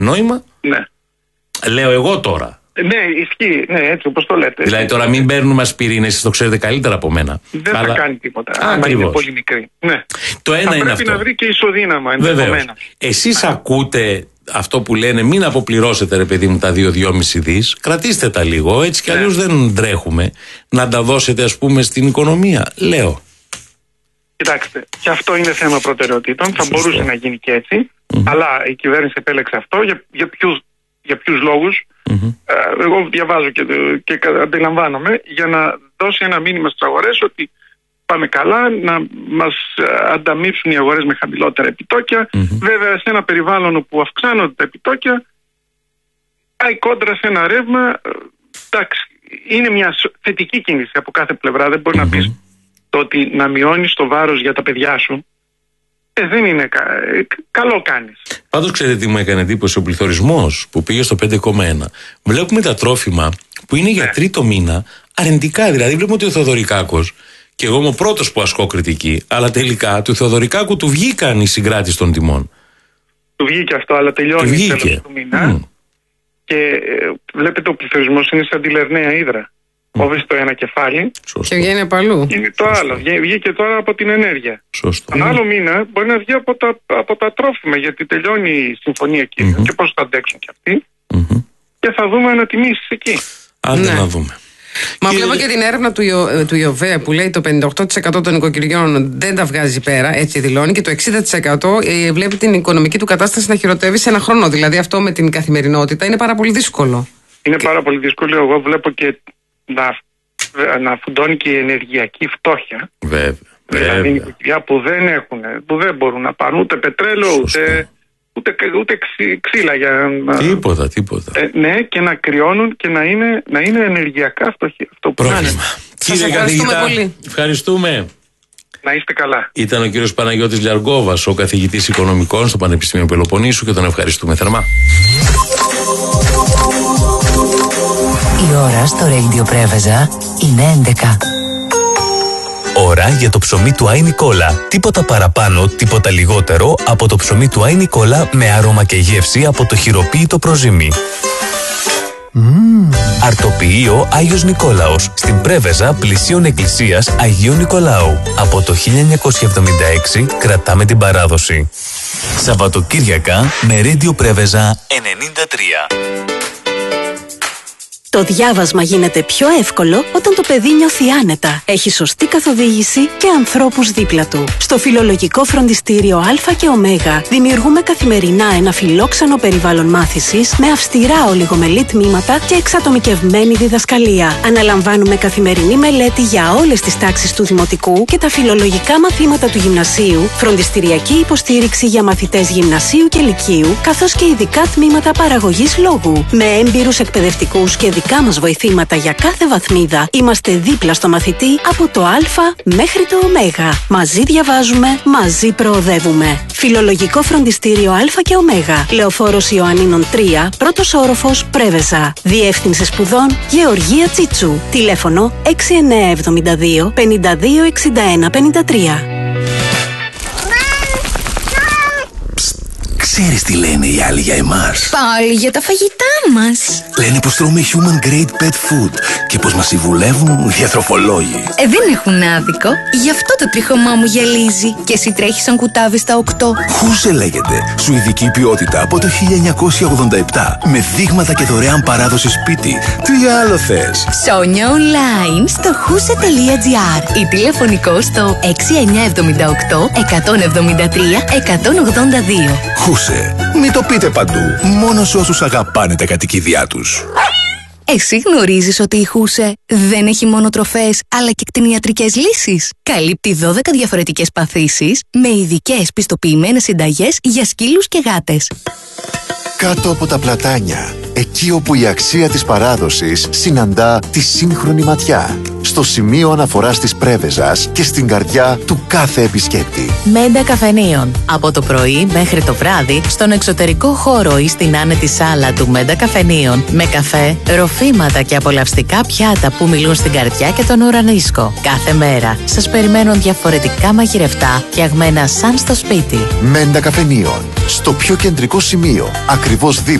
νόημα. Ναι. Λέω εγώ τώρα. Ναι, ισχύει. Ναι, έτσι όπως το λέτε. Δηλαδή τώρα μην παίρνουμε ασπιρίνες, εσείς το ξέρετε καλύτερα από μένα. Δεν θα κάνει τίποτα. Άμα Ακριβώς. είναι πολύ μικρή. Ναι. Το ένα θα είναι πρέπει αυτό. να βρει και ισοδύναμα. Βεβαίως. Εσείς ακούτε αυτό που λένε, μην αποπληρώσετε ρε παιδί μου τα 2-2,5 δις, κρατήστε τα λίγο, έτσι κι αλλιώς δεν τρέχουμε, να τα δώσετε ας πούμε στην οικονομία. Λέω. Κοιτάξτε, και αυτό είναι θέμα προτεραιοτήτων. Θα μπορούσε να γίνει και έτσι, αλλά η κυβέρνηση επέλεξε αυτό. Για ποιους λόγους? Εγώ διαβάζω και αντιλαμβάνομαι, για να δώσει ένα μήνυμα στις αγορές ότι πάμε καλά, να μας ανταμείψουν οι αγορές με χαμηλότερα επιτόκια. Βέβαια, σε ένα περιβάλλον όπου αυξάνονται τα επιτόκια, πάει κόντρα σε ένα ρεύμα. Εντάξει, είναι μια θετική κίνηση από κάθε πλευρά. Δεν μπορεί να πεις το ότι να μειώνεις το βάρος για τα παιδιά σου. Δεν είναι καλό κάνεις. Πάντως ξέρετε τι μου έκανε εντύπωση? Ο πληθωρισμός που πήγε στο 5,1. Βλέπουμε τα τρόφιμα που είναι για τρίτο μήνα αρνητικά. Δηλαδή βλέπουμε ότι ο Θεοδωρικάκος, και εγώ είμαι ο πρώτος που ασκώ κριτική, αλλά τελικά του Θεοδωρικάκου του βγήκαν οι συγκράτες των τιμών. Του βγήκε αυτό, αλλά τελειώνει τέλος του μήνα. Και βλέπετε ο πληθωρισμός είναι σαν τη Λερναία Ύδρα. Κόβεις το ένα κεφάλι και βγαίνει από αλλού. Είναι το άλλο. Βγήκε τώρα από την ενέργεια. Σωστό. Τον άλλο μήνα μπορεί να βγει από τα τρόφιμα, γιατί τελειώνει η συμφωνία εκεί και πώς θα αντέξουν κι αυτοί. Και θα δούμε ανατιμήσεις εκεί. Άντε να δούμε. Μα βλέπω και την έρευνα του ΙΟΒΕ που λέει το 58% των οικοκυριών δεν τα βγάζει πέρα, έτσι δηλώνει, και το 60% βλέπει την οικονομική του κατάσταση να χειροτεύει σε ένα χρόνο. Δηλαδή αυτό με την καθημερινότητα είναι πάρα πολύ δύσκολο. Είναι πάρα πολύ δύσκολο. Εγώ βλέπω και να φουντώνει και η ενεργειακή φτώχεια. Βέβαια. Δηλαδή νοικοκυριά που δεν έχουν, που δεν μπορούν να πάρουν ούτε πετρέλαιο, ούτε ξύλα για να... Τίποτα. Ναι, και να κρυώνουν και να είναι ενεργειακά φτωχοί. Αυτό που πρόβλημα. Κύριε καθηγητά, πολύ. Ευχαριστούμε. Να είστε καλά. Ήταν ο κύριος Παναγιώτης Λιαργόβας, ο καθηγητής οικονομικών στο Πανεπιστήμιο Πελοποννήσου, και τον ευχαριστούμε θερμά. Η ώρα στο Radio Πρέβεζα είναι 11. Ώρα για το ψωμί του Άι Νικόλα. Τίποτα παραπάνω, τίποτα λιγότερο από το ψωμί του Άι Νικόλα με άρωμα και γεύση από το χειροποίητο προζύμι. Αρτοποιείο Άγιος Νικόλαος, στην Πρέβεζα πλησίων εκκλησίας Αγίου Νικολάου. Από το 1976 κρατάμε την παράδοση. Σαββατοκύριακα με Radio Πρέβεζα 93. Το διάβασμα γίνεται πιο εύκολο όταν το παιδί νιώθει άνετα, έχει σωστή καθοδήγηση και ανθρώπους δίπλα του. Στο Φιλολογικό Φροντιστήριο Α και Ω δημιουργούμε καθημερινά ένα φιλόξενο περιβάλλον μάθησης με αυστηρά ολιγομελή τμήματα και εξατομικευμένη διδασκαλία. Αναλαμβάνουμε καθημερινή μελέτη για όλες τις τάξεις του δημοτικού και τα φιλολογικά μαθήματα του γυμνασίου, φροντιστηριακή υποστήριξη για μαθητές γυμνασίου και λυκείου, καθώς και ειδικά τμήματα παραγωγής λόγου. Με έμπειρους εκπαιδευτικούς και δικά μας βοηθήματα για κάθε βαθμίδα, είμαστε δίπλα στο μαθητή από το Α μέχρι το Ω. Μαζί διαβάζουμε, μαζί προοδεύουμε. Φιλολογικό Φροντιστήριο Α και Ω. Λεωφόρος Ιωαννίνων 3, πρώτος όροφος, Πρέβεζα. Διεύθυνση σπουδών Γεωργία Τσίτσου. Τηλέφωνο 6972 5261 53. Ξέρεις τι λένε οι άλλοι για εμάς? Πάλι για τα φαγητά μας. Λένε πως τρώμε human grade pet food και πως μας συμβουλεύουν διατροφολόγοι. Δεν έχουν άδικο. Γι' αυτό το τρίχωμά μου γυαλίζει. Και εσύ τρέχεις σαν κουτάβι στα 8. Χούσε λέγεται. Σουηδική ποιότητα από το 1987. Με δείγματα και δωρεάν παράδοση σπίτι. Τι άλλο θες? Ψώνια online στο huse.gr ή τηλεφωνικό στο 6978 173 182. Χούσε. Μην το πείτε παντού. Μόνο σε όσους αγαπάνε τα κατοικίδια τους. Εσύ γνωρίζεις ότι η Χούσε δεν έχει μόνο τροφές αλλά και κτηνιατρικές λύσεις? Καλύπτει 12 διαφορετικές παθήσεις με ειδικές πιστοποιημένες συνταγές για σκύλους και γάτες. Κάτω από τα πλατάνια, εκεί όπου η αξία της παράδοσης συναντά τη σύγχρονη ματιά. στο σημείο αναφοράς της Πρέβεζας και στην καρδιά του κάθε επισκέπτη. Μέντα Καφενείων. Από το πρωί μέχρι το βράδυ, στον εξωτερικό χώρο ή στην άνετη σάλα του Μέντα Καφενείων, με καφέ, ροφήματα και απολαυστικά πιάτα που μιλούν στην καρδιά και τον ουρανίσκο. Κάθε μέρα σας περιμένουν διαφορετικά μαγειρευτά φτιαγμένα σαν στο σπίτι. Μέντα Καφενείων. Στο πιο κεντρικό σημείο, ακριβώς δίπλα